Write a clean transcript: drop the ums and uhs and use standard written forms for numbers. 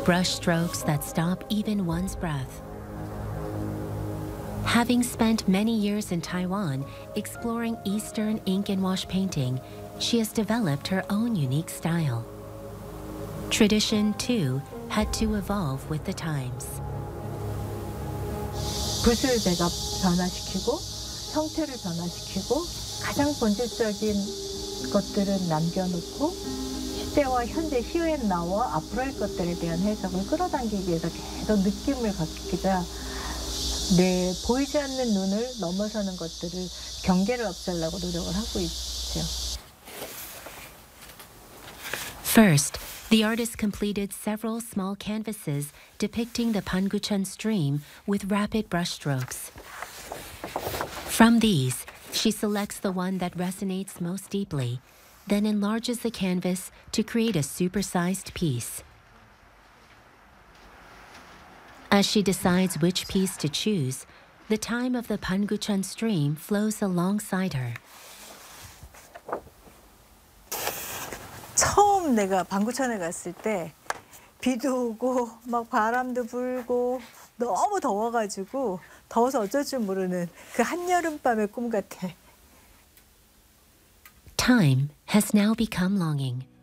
brush strokes that stop even one's breath. Having spent many years in Taiwan exploring Eastern ink and wash painting, she has developed her own unique style. Tradition, too, had to evolve with the times. 붓을 내가 변화시키고 형태를 변화시키고 가장 본질적인 것들은 남겨놓고 시대와 현재 시효에 나와 앞으로 할 것들에 대한 해석을 끌어당기기 위해서 계속 느낌을 갖기자 내 보이지 않는 눈을 넘어서는 것들을 경계를 없애려고 노력을 하고 있죠. First, the artist completed several small canvases depicting the Pangucheon stream with rapid brushstrokes. From these, she selects the one that resonates most deeply, then enlarges the canvas to create a supersized piece. As she decides which piece to choose, the time of the Pangucheon stream flows alongside her. 처음 내가 방구천에 갔을 때 비도 오고 막 바람도 불고 너무 더워가지고 더워서 어쩔 줄 모르는 그 한여름밤의 꿈 같아. Time has now become longing.